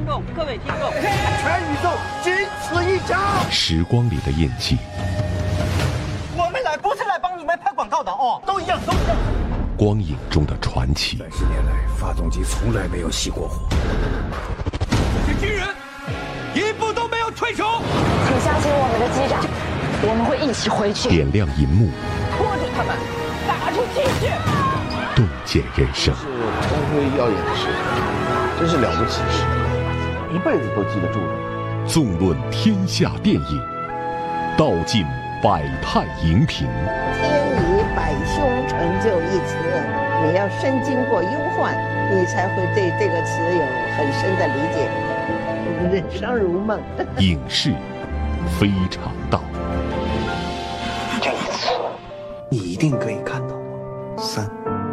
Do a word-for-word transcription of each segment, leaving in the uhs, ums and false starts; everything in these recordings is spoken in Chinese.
众，各位听众， 全宇宙仅此一家。 时光里的印记， 我们来不是来帮你们拍广告的哦，都一样，都一样。 光影中的传奇。 三十年来，发动机从来没有熄过火。 这些军人一步都没有退出。 请相信我们的机长，我们会一起回去。 点亮银幕， 拖住他们，打出气势， 洞见人生。 是光辉耀眼的事，真是了不起的事，一辈子都记得住的。 纵论天下电影，道尽百态荧屏。 天以百凶成就一词，你要深经过忧患，你才会对这个词有很深的理解。人生如梦。 影视非常道。 这一次，你一定可以看到我。三、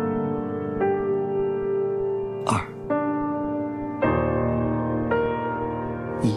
二、一。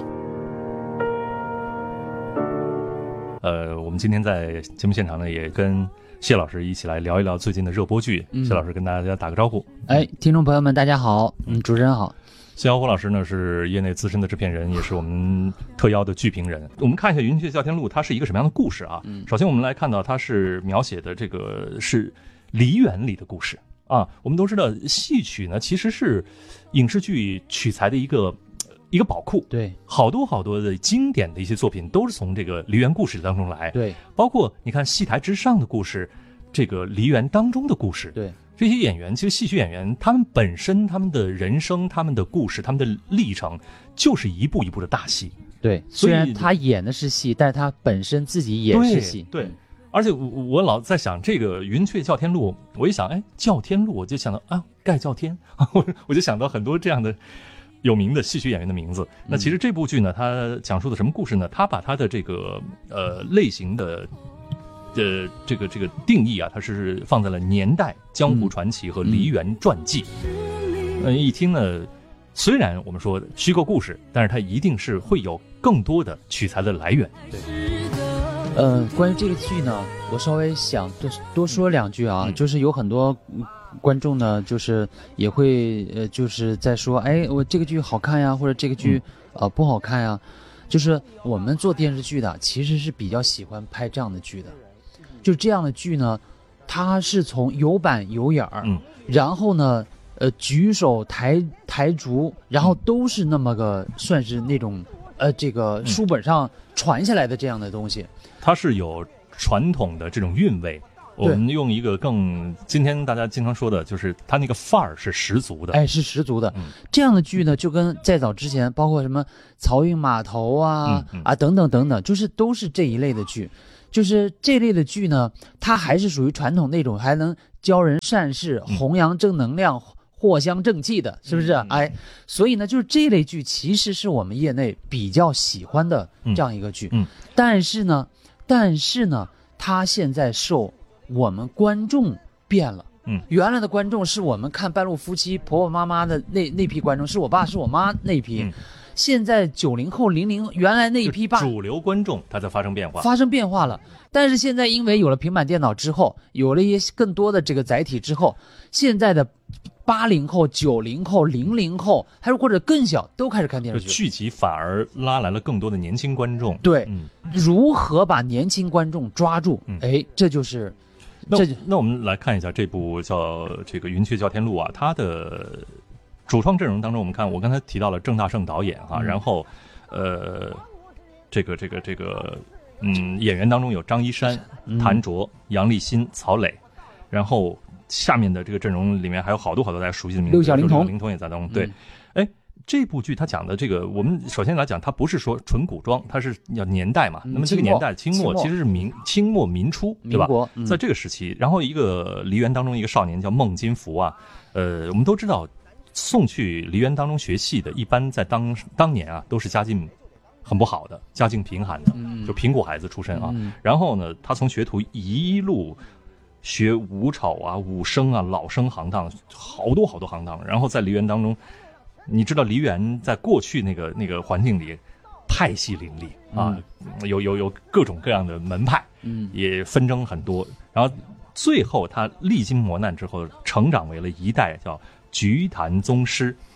呃，我们今天在节目现场呢，也跟谢老师一起来聊一聊最近的热播剧。嗯、谢老师跟大家打个招呼。 哎，听众朋友们，大家好。嗯，主持人好。 谢小虎老师呢是业内资深的制片人，也是我们特邀的剧评人。我们看一下《云雀哮天录》，它是一个什么样的故事啊？嗯、首先我们来看到它是描写的这个是梨园里的故事啊。我们都知道戏曲呢其实是影视剧取材的一个一个宝库， 对， 好多好多的经典的一些作品都是从这个梨园故事当中来， 对， 包括你看戏台之上的故事，这个梨园当中的故事， 对。 这些演员其实戏曲演员他们本身他们的人生他们的故事他们的历程就是一步一步的大戏， 对，虽然他演的是戏，但是他本身自己也是戏， 对，对。而且我我老在想这个云雀哮天录，我一想哎哮天录，我就想到啊盖叫天，我我就想到很多这样的有名的戏曲演员的名字。那其实这部剧呢它讲述的什么故事呢？它把它的这个呃类型的呃，这个这个定义啊，它是放在了年代、江湖传奇和梨园传记。嗯，呃、一听呢，虽然我们说虚构故事，但是它一定是会有更多的取材的来源。对。 呃，关于这个剧呢，我稍微想多多说两句啊， 嗯、 就是有很多观众呢，就是也会呃，就是在说，哎，我这个剧好看呀，或者这个剧、嗯、呃不好看呀。就是我们做电视剧的，其实是比较喜欢拍这样的剧的。就是这样的剧呢，它是从有板有眼儿，嗯，然后呢，呃，举手抬抬足，然后都是那么个算是那种呃，这个书本上传下来的这样的东西， 它是有传统的这种韵味。我们用一个更今天大家经常说的，就是它那个范儿是十足的， 哎，是十足的。嗯、这样的剧呢，就跟再早之前，包括什么漕运码头啊、嗯嗯、啊等等等等，就是都是这一类的剧。就是这类的剧呢，它还是属于传统那种，还能教人善事、弘扬正能量、藿香正气的，是不是？嗯、哎，所以呢，就是这类剧其实是我们业内比较喜欢的这样一个剧。嗯，嗯但是呢，但是呢，它现在受我们观众变了。嗯，原来的观众是我们看半路夫妻婆婆妈妈的那那批观众，是我爸是我妈那批。嗯现在九零后、零零原来那一批爸主流观众，它在发生变化， 发生变化了。但是现在因为有了平板电脑之后，有了一些更多的这个载体之后，现在的八零后、九零后、零零后，还是或者更小，都开始看电视剧。 剧集反而拉来了更多的年轻观众。 对，嗯、如何把年轻观众抓住？嗯、哎，这就是。 那那我们来看一下这部叫这个《云雀哮天录》啊，它的主创阵容当中，我们看我刚才提到了郑大圣导演哈、啊，嗯、然后，呃，这个这个这个，嗯，演员当中有张一山、嗯、谭卓、杨立新、曹磊，然后下面的这个阵容里面还有好多好多大家熟悉的名字， 六小龄童， 龄童也在当中。对，哎、嗯，这部剧它讲的这个，我们首先来讲，它不是说纯古装，它是要年代嘛。嗯、那么这个年代清末其实是明清末民初，对吧？嗯、在这个时期，然后一个梨园当中一个少年叫孟金福啊，呃，我们都知道。送去梨园当中学戏的，一般在当当年啊，都是家境很不好的，家境贫寒的，嗯、就贫苦孩子出身啊。嗯、然后呢，他从学徒一路学武丑啊、武生啊、老生行当，好多好多行当。然后在梨园当中，你知道梨园在过去那个那个环境里，派系林立啊，嗯、有有有各种各样的门派，嗯，也纷争很多。然后最后他历经磨难之后，成长为了一代叫菊坛宗师，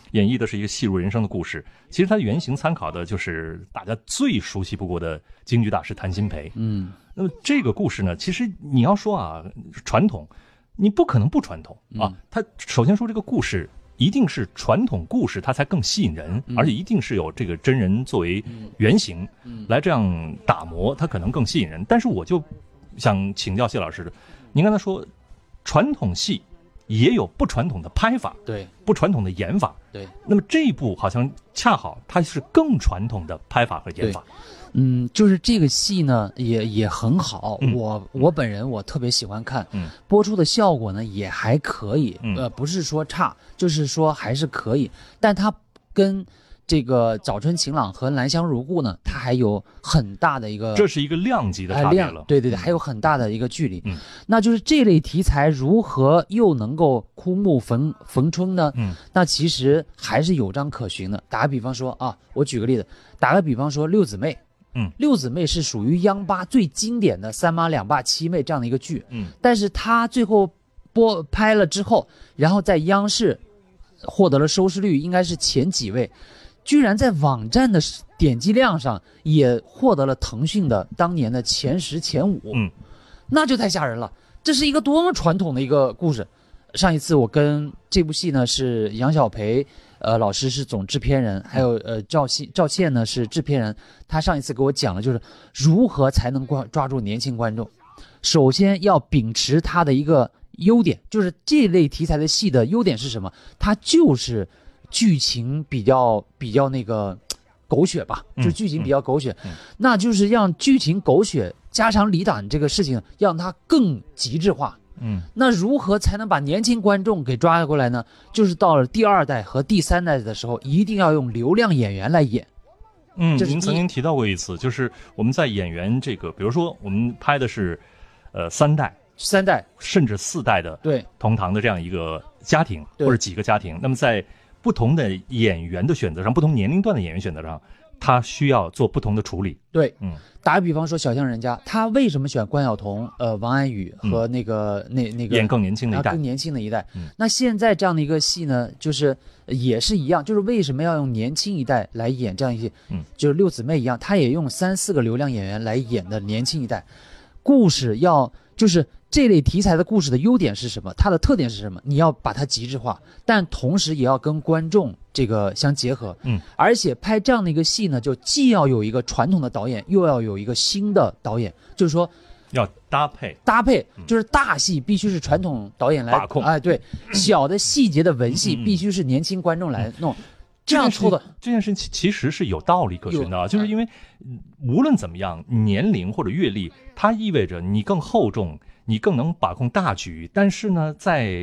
演绎的是一个戏如人生的故事。其实它原型参考的就是大家最熟悉不过的京剧大师谭鑫培。 嗯， 那么这个故事呢，其实你要说啊，传统，你不可能不传统啊。它首先说这个故事一定是传统故事，它才更吸引人，而且一定是有这个真人作为原型来这样打磨，它可能更吸引人。但是我就想请教谢老师的，您刚才说传统戏也有不传统的拍法， 对， 不传统的演法， 对。 那么这一部好像恰好它是更传统的拍法和演法。 嗯，就是这个戏呢，也也很好。嗯、我我本人我特别喜欢看， 嗯， 播出的效果呢也还可以， 嗯、 呃，不是说差，就是说还是可以。但它跟这个早春晴朗和兰香如故呢，它还有很大的一个， 这是一个量级的差别了。 哎、对对对，还有很大的一个距离。 嗯， 那就是这类题材如何又能够枯木逢逢春呢？ 嗯， 那其实还是有章可循的。打个比方说啊，我举个例子，打个比方说六姊妹。 嗯， 六姊妹是属于央八最经典的三妈两爸七妹这样的一个剧。 嗯， 但是它最后播拍了之后，然后在央视获得了收视率应该是前几位，居然在网站的点击量上也获得了腾讯的当年的前十前五。 嗯， 那就太吓人了。这是一个多么传统的一个故事。上一次我跟这部戏呢是杨晓培呃老师是总制片人，还有呃赵信赵倩呢是制片人。他上一次给我讲了，就是如何才能抓抓住年轻观众。首先要秉持他的一个优点，就是这类题材的戏的优点是什么？它就是剧情比较比较那个狗血吧，就剧情比较狗血， 嗯嗯、 那就是让剧情狗血家长里短这个事情让它更极致化。 嗯， 那如何才能把年轻观众给抓过来呢？就是到了第二代和第三代的时候，一定要用流量演员来演。 嗯，您曾经提到过一次，就是我们在演员这个，比如说我们拍的是，呃，三代、 三代甚至四代的对同堂的这样一个家庭或者几个家庭，那么在不同的演员的选择上，不同年龄段的演员选择上，他需要做不同的处理。 对， 嗯， 打个比方说，《小巷人家》，他为什么选关晓彤、呃王安宇和那个、嗯、那那个演更年轻的一代， 更年轻的一代？ 嗯， 那现在这样的一个戏呢，就是也是一样，就是为什么要用年轻一代来演这样一些？ 嗯， 就是六姊妹一样，他也用三四个流量演员来演的年轻一代，故事要就是这类题材的故事的优点是什么？它的特点是什么？你要把它极致化，但同时也要跟观众这个相结合。 嗯， 而且拍这样的一个戏呢，就既要有一个传统的导演，又要有一个新的导演，就是说要搭配搭配，就是大戏必须是传统导演来把控， 哎，对，小的细节的文戏必须是年轻观众来弄。嗯、这样做的这件事情其实是有道理可循的啊，就是因为无论怎么样，年龄或者阅历，它意味着你更厚重。你更能把控大局，但是呢，在